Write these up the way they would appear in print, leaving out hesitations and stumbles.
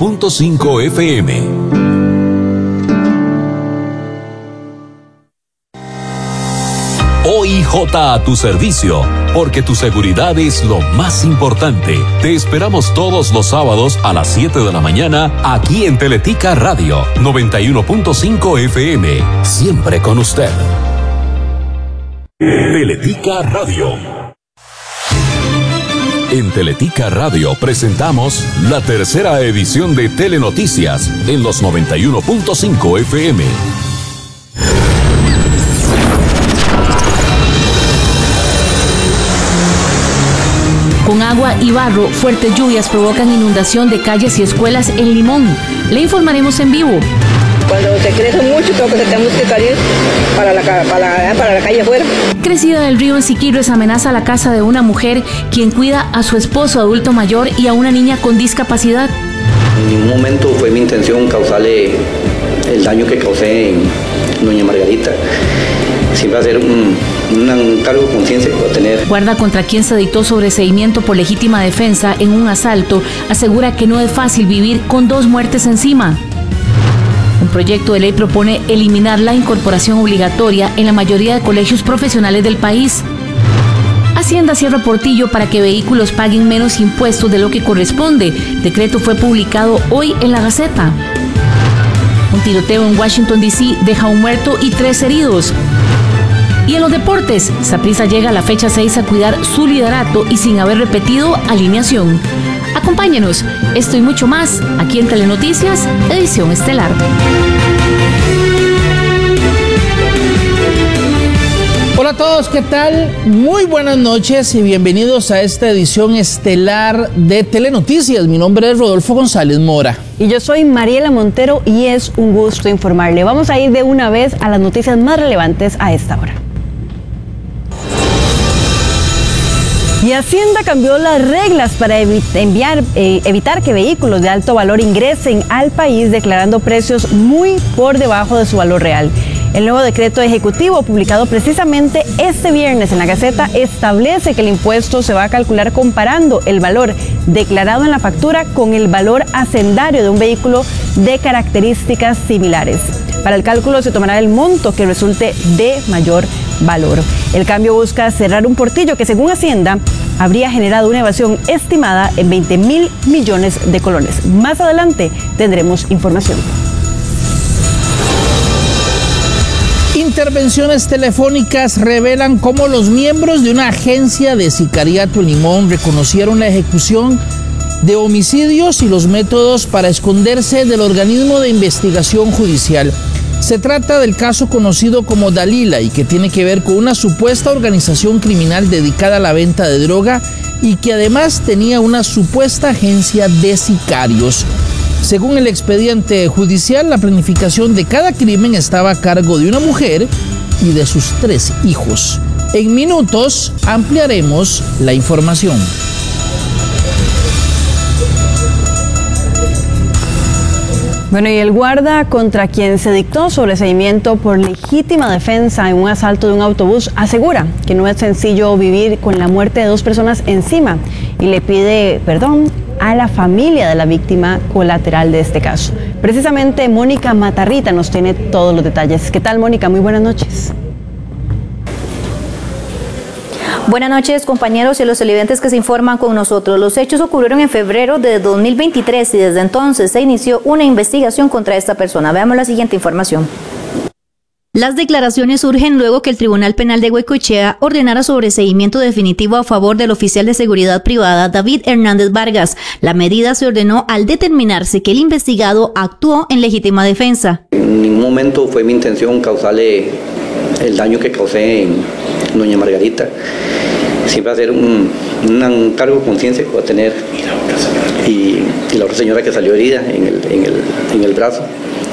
91.5 FM. OIJ a tu servicio, porque tu seguridad es lo más importante. Te esperamos todos los sábados a las 7 de la mañana aquí en Teletica Radio 91.5 FM. Siempre con usted. Teletica Radio. En Teletica Radio presentamos la tercera edición de Telenoticias en los 91.5 FM. Con agua y barro, fuertes lluvias provocan inundación de calles y escuelas en Limón. Le informaremos en vivo. Cuando se crece mucho, tenemos que salir para la calle afuera. Crecida del río en Siquirres amenaza la casa de una mujer quien cuida a su esposo adulto mayor y a una niña con discapacidad. En ningún momento fue mi intención causarle el daño que causé en doña Margarita. Siempre va a ser un cargo de conciencia que va a tener. Guarda contra quien se dictó sobreseimiento por legítima defensa en un asalto asegura que no es fácil vivir con 2 muertes encima. Un proyecto de ley propone eliminar la incorporación obligatoria en la mayoría de colegios profesionales del país. Hacienda cierra Portillo para que vehículos paguen menos impuestos de lo que corresponde. Decreto fue publicado hoy en la Gaceta. Un tiroteo en Washington, D.C. deja un muerto y 3 heridos. Y en los deportes, Saprissa llega a la fecha 6 a cuidar su liderato y sin haber repetido alineación. Acompáñenos, esto y mucho más, aquí en Telenoticias, edición estelar. Hola a todos, ¿qué tal? Muy buenas noches y bienvenidos a esta edición estelar de Telenoticias. Mi nombre es Rodolfo González Mora. Y yo soy Mariela Montero y es un gusto informarle. Vamos a ir de una vez a las noticias más relevantes a esta hora. Y Hacienda cambió las reglas para evitar que vehículos de alto valor ingresen al país declarando precios muy por debajo de su valor real. El nuevo decreto ejecutivo, publicado precisamente este viernes en la Gaceta, establece que el impuesto se va a calcular comparando el valor declarado en la factura con el valor hacendario de un vehículo de características similares. Para el cálculo se tomará el monto que resulte de mayor valor. El cambio busca cerrar un portillo que, según Hacienda, habría generado una evasión estimada en 20.000 millones de colones. Más adelante tendremos información. Intervenciones telefónicas revelan cómo los miembros de una agencia de sicariato en Limón reconocieron la ejecución de homicidios y los métodos para esconderse del organismo de investigación judicial. Se trata del caso conocido como Dalila y que tiene que ver con una supuesta organización criminal dedicada a la venta de droga y que además tenía una supuesta agencia de sicarios. Según el expediente judicial, la planificación de cada crimen estaba a cargo de una mujer y de sus 3 hijos. En minutos ampliaremos la información. Bueno, y el guarda contra quien se dictó sobreseimiento por legítima defensa en un asalto de un autobús asegura que no es sencillo vivir con la muerte de 2 personas encima y le pide perdón a la familia de la víctima colateral de este caso. Precisamente Mónica Matarrita nos tiene todos los detalles. ¿Qué tal, Mónica? Muy buenas noches. Buenas noches, compañeros y los televidentes que se informan con nosotros. Los hechos ocurrieron en febrero de 2023 y desde entonces se inició una investigación contra esta persona. Veamos la siguiente información. Las declaraciones surgen luego que el Tribunal Penal de Goicoechea ordenara sobreseimiento definitivo a favor del oficial de seguridad privada David Hernández Vargas. La medida se ordenó al determinarse que el investigado actuó en legítima defensa. En ningún momento fue mi intención causarle el daño que causé en doña Margarita. Siempre va a ser un cargo de conciencia que va a tener. Y la otra señora que salió herida en el brazo.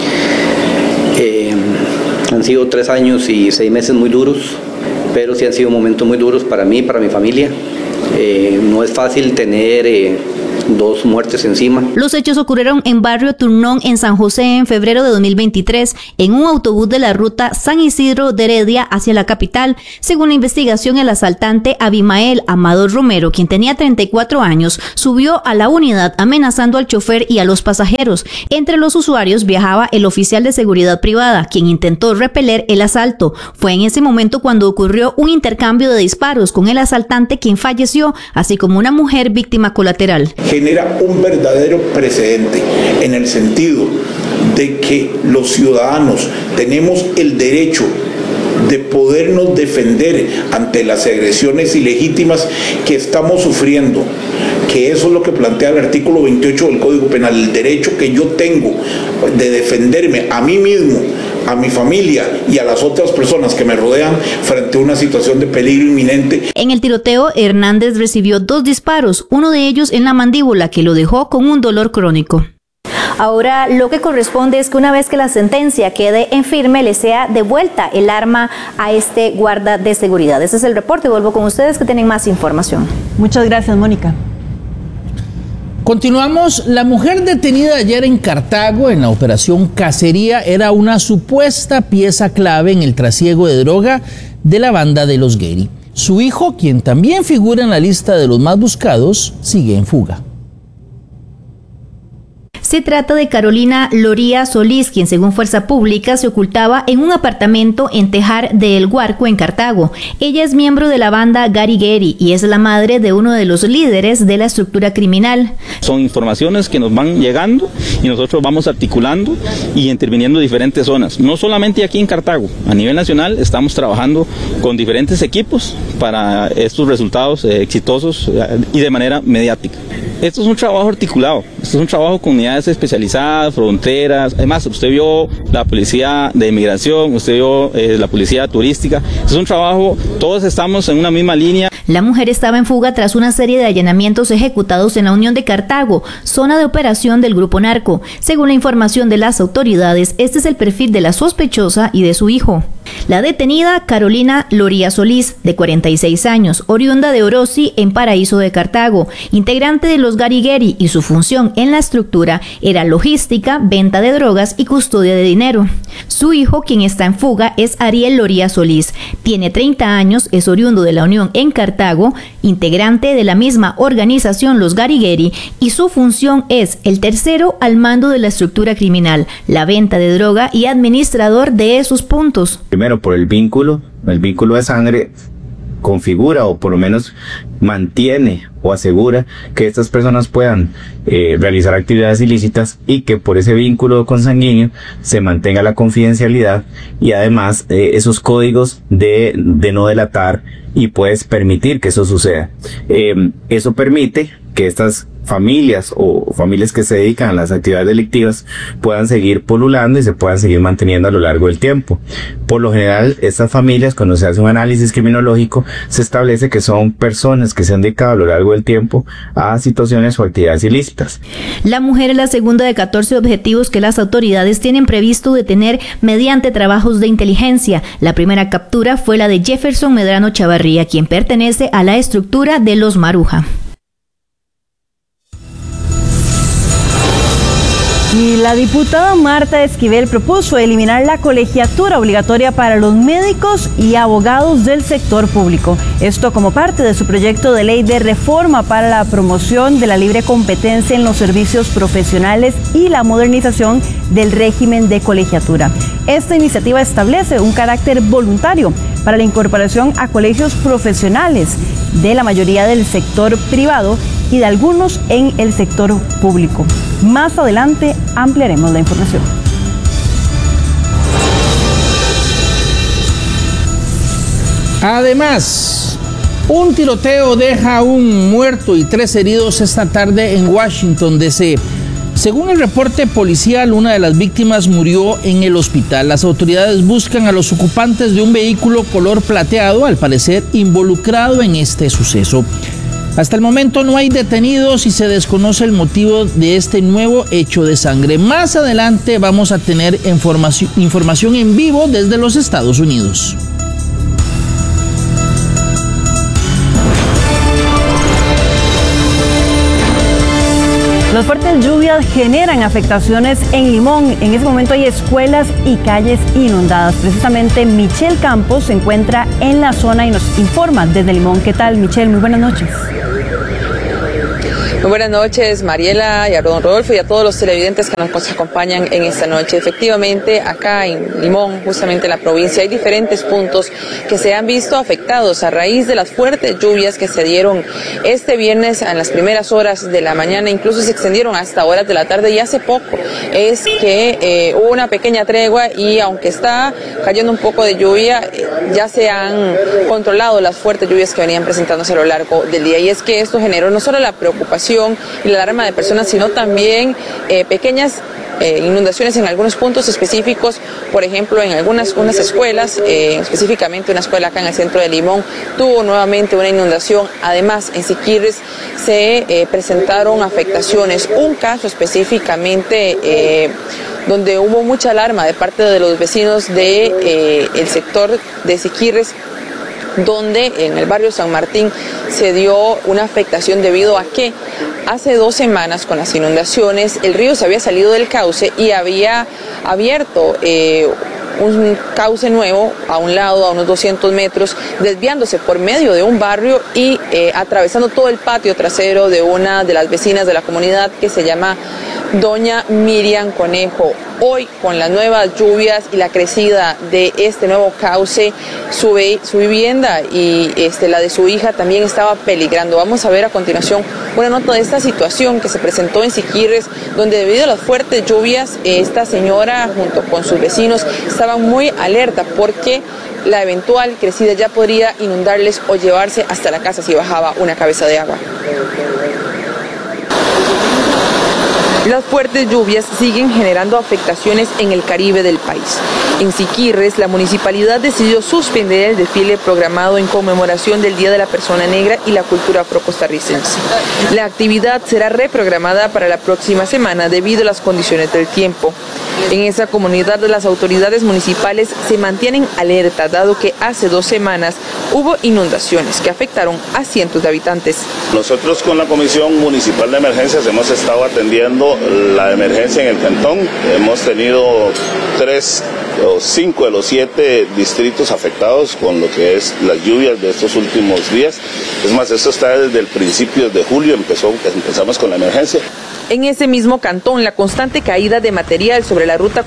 Han sido 3 años y 6 meses muy duros, pero sí han sido momentos muy duros para mí, para mi familia. No es fácil tener 2 muertes encima. Los hechos ocurrieron en barrio Turnón, en San José, en febrero de 2023, en un autobús de la ruta San Isidro de Heredia hacia la capital. Según la investigación, el asaltante Abimael Amado Romero, quien tenía 34 años, subió a la unidad amenazando al chofer y a los pasajeros. Entre los usuarios viajaba el oficial de seguridad privada, quien intentó repeler el asalto. Fue en ese momento cuando ocurrió un intercambio de disparos con el asaltante, quien falleció, así como una mujer víctima colateral. Genera un verdadero precedente en el sentido de que los ciudadanos tenemos el derecho de podernos defender ante las agresiones ilegítimas que estamos sufriendo, que eso es lo que plantea el artículo 28 del Código Penal, el derecho que yo tengo de defenderme a mí mismo, a mi familia y a las otras personas que me rodean frente a una situación de peligro inminente. En el tiroteo, Hernández recibió 2 disparos, uno de ellos en la mandíbula, que lo dejó con un dolor crónico. Ahora lo que corresponde es que una vez que la sentencia quede en firme, le sea devuelta el arma a este guarda de seguridad. Ese es el reporte. Vuelvo con ustedes que tienen más información. Muchas gracias, Mónica. Continuamos. La mujer detenida ayer en Cartago en la operación Cacería era una supuesta pieza clave en el trasiego de droga de la banda de los Guerri. Su hijo, quien también figura en la lista de los más buscados, sigue en fuga. Se trata de Carolina Loría Solís, quien según Fuerza Pública se ocultaba en un apartamento en Tejar de El Guarco, en Cartago. Ella es miembro de la banda Gari Guerri y es la madre de uno de los líderes de la estructura criminal. Son informaciones que nos van llegando y nosotros vamos articulando y interviniendo en diferentes zonas. No solamente aquí en Cartago, a nivel nacional estamos trabajando con diferentes equipos para estos resultados exitosos y de manera mediática. Esto es un trabajo articulado, esto es un trabajo con unidades especializadas, fronteras. Además, usted vio la policía de inmigración, usted vio la policía turística. Es un trabajo, todos estamos en una misma línea. La mujer estaba en fuga tras una serie de allanamientos ejecutados en la Unión de Cartago, zona de operación del grupo narco. Según la información de las autoridades, este es el perfil de la sospechosa y de su hijo. La detenida, Carolina Loría Solís, de 46 años, oriunda de Orosi, en Paraíso de Cartago, integrante de los Gari Guerri, y su función en la estructura era logística, venta de drogas y custodia de dinero. Su hijo, quien está en fuga, es Ariel Loría Solís. Tiene 30 años, es oriundo de la Unión en Cartago, integrante de la misma organización Los Gari Guerri, y su función es el tercero al mando de la estructura criminal, la venta de droga y administrador de esos puntos. Primero por el vínculo de sangre configura o por lo menos mantiene o asegura que estas personas puedan realizar actividades ilícitas y que por ese vínculo consanguíneo se mantenga la confidencialidad y además esos códigos de no delatar y puedes permitir que eso suceda. Eso permite que estas familias o familias que se dedican a las actividades delictivas puedan seguir pululando y se puedan seguir manteniendo a lo largo del tiempo. Por lo general, estas familias, cuando se hace un análisis criminológico, se establece que son personas que se han dedicado a lo largo del tiempo a situaciones o actividades ilícitas. La mujer es la segunda de 14 objetivos que las autoridades tienen previsto detener mediante trabajos de inteligencia. La primera captura fue la de Jefferson Medrano Chavarría, quien pertenece a la estructura de los Maruja. Y la diputada Marta Esquivel propuso eliminar la colegiatura obligatoria para los médicos y abogados del sector público. Esto como parte de su proyecto de ley de reforma para la promoción de la libre competencia en los servicios profesionales y la modernización del régimen de colegiatura. Esta iniciativa establece un carácter voluntario para la incorporación a colegios profesionales de la mayoría del sector privado y de algunos en el sector público. Más adelante ampliaremos la información. Además, un tiroteo deja un muerto y 3 heridos esta tarde en Washington, D.C. Según el reporte policial, una de las víctimas murió en el hospital. Las autoridades buscan a los ocupantes de un vehículo color plateado, al parecer involucrado en este suceso. Hasta el momento no hay detenidos y se desconoce el motivo de este nuevo hecho de sangre. Más adelante vamos a tener información en vivo desde los Estados Unidos. Las fuertes lluvias generan afectaciones en Limón. En ese momento hay escuelas y calles inundadas. Precisamente Michelle Campos se encuentra en la zona y nos informa desde Limón. ¿Qué tal, Michelle? Muy buenas noches. Muy buenas noches, Mariela y a don Rodolfo y a todos los televidentes que nos acompañan en esta noche. Efectivamente, acá en Limón, justamente en la provincia, hay diferentes puntos que se han visto afectados a raíz de las fuertes lluvias que se dieron este viernes en las primeras horas de la mañana, incluso se extendieron hasta horas de la tarde, y hace poco es que hubo una pequeña tregua, y aunque está cayendo un poco de lluvia, ya se han controlado las fuertes lluvias que venían presentándose a lo largo del día, y es que esto generó no solo la preocupación y la alarma de personas, sino también pequeñas inundaciones en algunos puntos específicos. Por ejemplo, en unas escuelas, específicamente una escuela acá en el centro de Limón, tuvo nuevamente una inundación. Además, en Siquirres se presentaron afectaciones. Un caso específicamente donde hubo mucha alarma de parte de los vecinos del sector de Siquirres, donde en el barrio San Martín se dio una afectación debido a que hace 2 semanas, con las inundaciones, el río se había salido del cauce y había abierto un cauce nuevo a un lado, a unos 200 metros, desviándose por medio de un barrio y atravesando todo el patio trasero de una de las vecinas de la comunidad, que se llama doña Miriam Conejo. Hoy, con las nuevas lluvias y la crecida de este nuevo cauce, su vivienda y la de su hija también estaba peligrando. Vamos a ver a continuación una nota de esta situación que se presentó en Siquirres, donde debido a las fuertes lluvias, esta señora junto con sus vecinos estaban muy alerta porque la eventual crecida ya podría inundarles o llevarse hasta la casa si bajaba una cabeza de agua. Las fuertes lluvias siguen generando afectaciones en el Caribe del país. En Siquirres, la municipalidad decidió suspender el desfile programado en conmemoración del Día de la Persona Negra y la cultura afrocostarricense. La actividad será reprogramada para la próxima semana debido a las condiciones del tiempo. En esa comunidad, las autoridades municipales se mantienen alerta, dado que hace 2 semanas hubo inundaciones que afectaron a cientos de habitantes. Nosotros con la Comisión Municipal de Emergencias hemos estado atendiendo la emergencia en el cantón. Hemos tenido 3 o 5 de los 7 distritos afectados con lo que es las lluvias de estos últimos días. Es más, esto está desde el principio de julio, empezamos con la emergencia. En ese mismo cantón, la constante caída de material sobre la ruta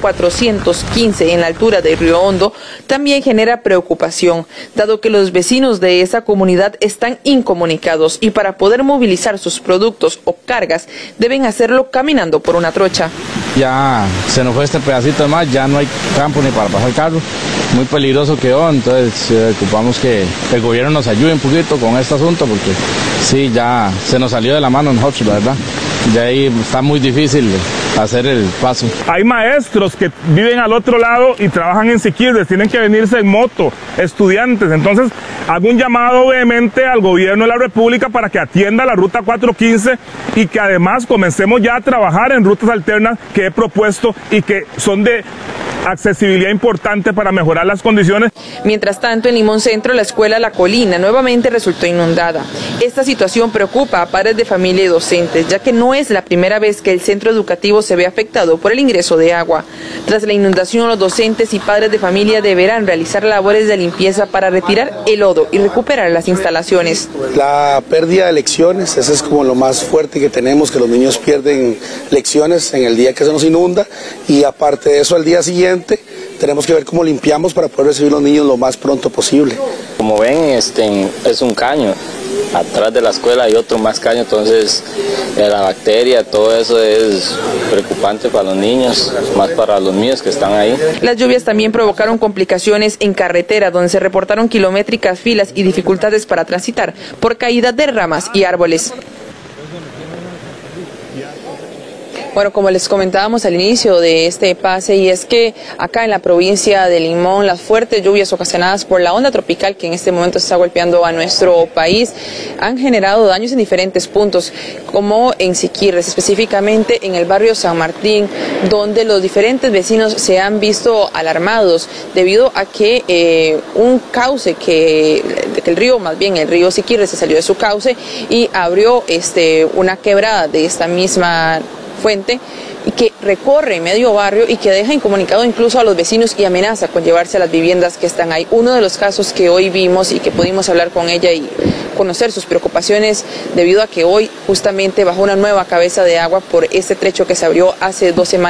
415 en la altura de Río Hondo también genera preocupación, dado que los vecinos de esa comunidad están incomunicados y para poder movilizar sus productos o cargas deben hacerlo caminando por una trocha. Ya se nos fue este pedacito de más, ya no hay campo ni para pasar el carro, muy peligroso quedó, entonces ocupamos que el gobierno nos ayude un poquito con este asunto, porque sí, ya se nos salió de la mano nosotros, la verdad. Ya ahí está muy difícil hacer el paso. Hay maestros que viven al otro lado y trabajan en Siquirres, tienen que venirse en moto, estudiantes. Entonces, hago un llamado vehemente al gobierno de la República para que atienda la ruta 415 y que además comencemos ya a trabajar en rutas alternas que he propuesto y que son de accesibilidad importante para mejorar las condiciones. Mientras tanto, en Limón Centro, la escuela La Colina nuevamente resultó inundada. Esta situación preocupa a padres de familia y docentes, ya que no es la primera vez que el centro educativo se ve afectado por el ingreso de agua. Tras la inundación, los docentes y padres de familia deberán realizar labores de limpieza para retirar el lodo y recuperar las instalaciones. La pérdida de lecciones, eso es como lo más fuerte que tenemos, que los niños pierden lecciones en el día que se nos inunda, y aparte de eso, al día siguiente tenemos que ver cómo limpiamos para poder recibir los niños lo más pronto posible. Como ven, es un caño. Atrás de la escuela hay otro más caño, entonces la bacteria, todo eso es preocupante para los niños, más para los míos que están ahí. Las lluvias también provocaron complicaciones en carretera, donde se reportaron kilométricas filas y dificultades para transitar por caída de ramas y árboles. Bueno, como les comentábamos al inicio de este pase, y es que acá en la provincia de Limón, las fuertes lluvias ocasionadas por la onda tropical que en este momento está golpeando a nuestro país han generado daños en diferentes puntos, como en Siquirres, específicamente en el barrio San Martín, donde los diferentes vecinos se han visto alarmados debido a que un cauce el río Siquirres se salió de su cauce y abrió una quebrada de esta misma fuente y que recorre medio barrio y que deja incomunicado incluso a los vecinos y amenaza con llevarse a las viviendas que están ahí. Uno de los casos que hoy vimos y que pudimos hablar con ella y conocer sus preocupaciones debido a que hoy justamente bajó una nueva cabeza de agua por este trecho que se abrió hace 2 semanas.